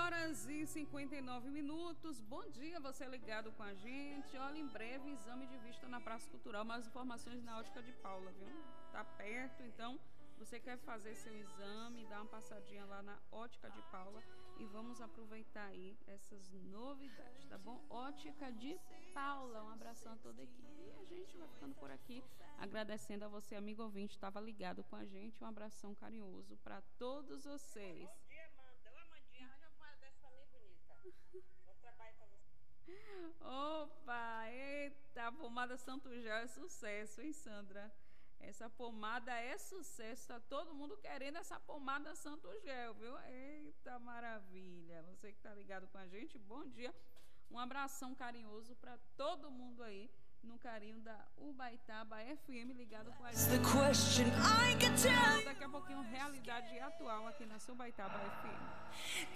11h59. Bom dia, você ligado com a gente. Olha, em breve, exame de vista na Praça Cultural. Mais informações na Ótica de Paula, viu? Tá perto, então você quer fazer seu exame, dá uma passadinha lá na Ótica de Paula e vamos aproveitar aí essas novidades, tá bom? Ótica de Paula, um abração a toda a equipe. E a gente vai ficando por aqui, agradecendo a você, amigo ouvinte, estava ligado com a gente. Um abração carinhoso para todos vocês. Bom dia, Amanda. Ô, Amandinha, arranja uma dessa pra mim bonita. Bom trabalho pra você. Opa, eita, a pomada Santo Gel é sucesso, hein, Sandra? Essa pomada é sucesso, tá todo mundo querendo essa pomada Santo Gel, viu? Eita, maravilha. Você que tá ligado com a gente, bom dia. Um abração carinhoso para todo mundo aí no carinho da Ubaitaba FM ligado com a gente. Daqui a pouquinho, realidade atual aqui na Ubaitaba FM.